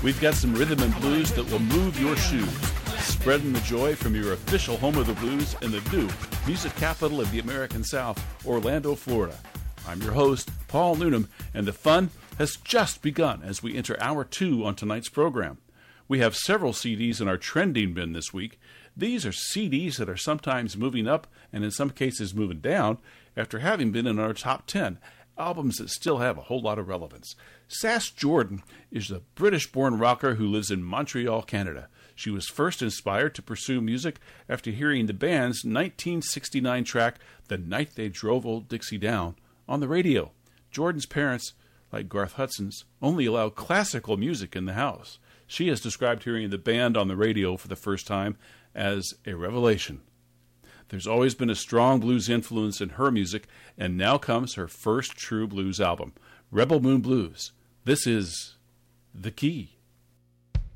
We've got some rhythm and blues that will move your shoes. Spreading the joy from your official home of the blues in the new music capital of the American South, Orlando, Florida. I'm your host, Paul Noonan, and the fun has just begun as we enter Hour 2 on tonight's program. We have several CDs in our trending bin this week. These are CDs that are sometimes moving up and in some cases moving down after having been in our top 10. Albums that still have a whole lot of relevance. Sass Jordan is a British-born rocker who lives in Montreal, Canada. She was first inspired to pursue music after hearing the band's 1969 track, The Night They Drove Old Dixie Down, on the radio. Jordan's parents, like Garth Hudson's, only allowed classical music in the house. She has described hearing the band on the radio for the first time as a revelation. There's always been a strong blues influence in her music, and now comes her first true blues album, Rebel Moon Blues. This is The Key.